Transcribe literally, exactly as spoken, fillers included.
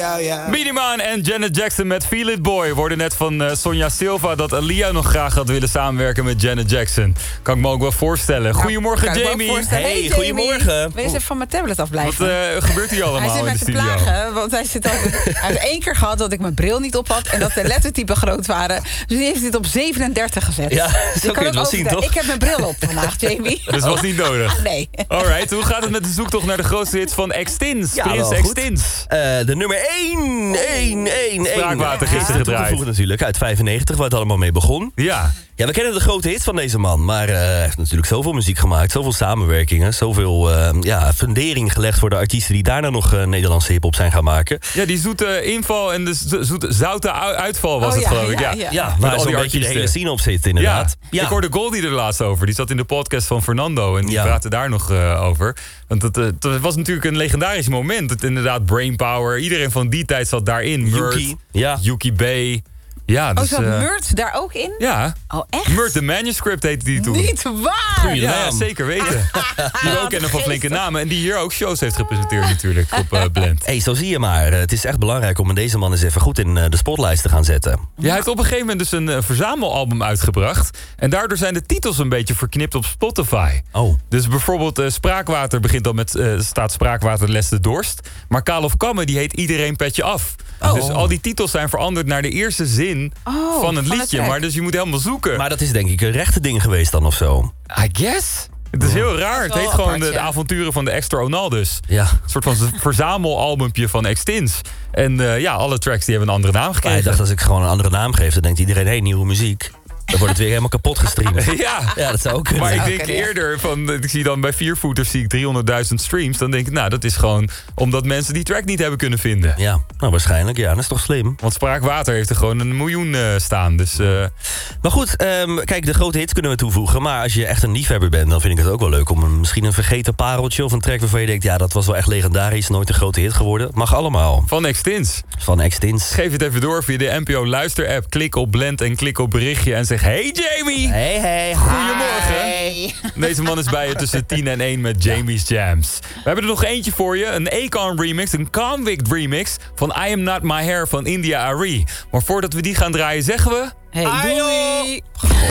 jou, ja. Miniman en Janet Jackson met Feel It Boy. Worden net van uh, Sonja Silva dat Aaliyah nog graag had willen samenwerken met Janet Jackson. Kan ik me ook wel voorstellen. Nou, Goedemorgen, kan ik me ook Jamie. voorstellen. Hey, Hey, Jamie. goedemorgen. Wil je eens even van mijn tablet afblijven? Wat uh, gebeurt hier allemaal Hij zit in mij de te studio? plagen, want hij, zit altijd, hij heeft één keer gehad dat ik mijn bril niet op had... en dat de lettertypen groot waren. Dus die heeft dit op zevenendertig gezet. Ja, Je zo kun je het wel ook zien, over- toch? Ik heb mijn bril op vandaag, Jamie. Dus was niet nodig. Nee. Alright, hoe gaat het met de zoektocht naar de grootste hits van Extins? Ja, Prins wel goed. Extins. Uh, de nummer één, één, één, één. Spraakwater gisteren Gisteren gedraaid. toegevoegd natuurlijk, uit vijfennegentig, waar het allemaal mee begon. Ja. Ja, we kennen de grote hits van deze man, maar uh, hij heeft natuurlijk zoveel muziek gemaakt, zoveel samenwerkingen, zoveel uh, ja, fundering gelegd voor de artiesten die daarna nog uh, Nederlandse hiphop zijn gaan maken. Ja, die zoete inval en de zo- zoete, zoute u- uitval was Oh, het, ja, geloof ik. ja, Ja, ja. Ja, Met waar al zo'n die beetje de artiesten. hele scene op zit, inderdaad. Ja. Ik hoorde Goldie er laatst over. Die zat in de podcast van Fernando en die Ja. praatte daar nog uh, over. Want het, uh, het was natuurlijk een legendarisch moment. Het, inderdaad, Brainpower. Iedereen van die tijd zat daarin. Yuki, Murt, ja. Yuki B. Ja, Oh, dus... zat uh, Murt daar ook in? ja, Oh, echt? Murt the Manuscript heette die toen. Niet waar! Goeie Ja, ja, naam. zeker weten. Die we ook kennen van flinke namen. En die hier ook shows heeft gepresenteerd natuurlijk op uh, Blend. Hey, zo zie je maar. Het is echt belangrijk om deze man eens even goed in uh, de spotlights te gaan zetten. Ja, hij heeft op een gegeven moment dus een uh, verzamelalbum uitgebracht. En daardoor zijn de titels een beetje verknipt op Spotify. Oh. Dus bijvoorbeeld uh, Spraakwater begint dan met... Uh, staat Spraakwater les de dorst. Maar Kaal of Kamme, die heet Iedereen petje af. Oh. Dus al die titels zijn veranderd naar de eerste zin Oh, van het van liedje. het maar dus je moet helemaal zoeken. Maar dat is denk ik een rechte ding geweest dan of zo. I guess. Het is heel raar. Het wel heet gewoon apart, de, de ja. avonturen van de Extra-Onaldus. Ja. Een soort van verzamelalbumpje van Extins. En uh, ja, alle tracks die hebben een andere naam Maar gekregen. ik dacht, als ik gewoon een andere naam geef, dan denkt iedereen, hé, hey, nieuwe muziek. Dan wordt het weer helemaal kapot gestreamd. Ja. Ja, dat zou ook kunnen. Maar ik zou denk kunnen, ja. eerder, van, ik zie dan bij Viervoeters zie ik driehonderdduizend streams. Dan denk ik, nou, dat is gewoon omdat mensen die track niet hebben kunnen vinden. Ja, nou waarschijnlijk. Ja, dat is toch slim. Want Spraakwater heeft er gewoon een miljoen uh, staan. Dus uh, Maar goed, um, kijk, de grote hits kunnen we toevoegen. Maar als je echt een liefhebber bent, dan vind ik het ook wel leuk om een, misschien een vergeten pareltje of een track waarvan je denkt, ja, dat was wel echt legendarisch, nooit een grote hit geworden. Mag allemaal. van Extins. Van Extins. Geef het even door via de N P O Luister-app. Klik op Blend en klik op berichtje en zeg, hey Jamie! Hey, hey, Goedemorgen. Hey. Deze man is bij je tussen tien en één met Jamie's Jams. We hebben er nog eentje voor je. Een Akon remix, een Convict remix van I Am Not My Hair van India Arie. Maar voordat we die gaan draaien zeggen we... Hey, doei!